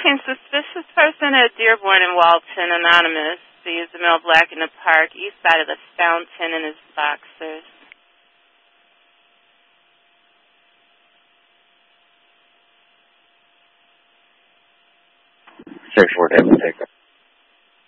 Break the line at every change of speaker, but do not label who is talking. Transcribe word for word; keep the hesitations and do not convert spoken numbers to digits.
tracking suspicious person at Dearborn and Walton, anonymous. Sees the male black in the park, east side of the fountain in his boxers.
Six four, David, take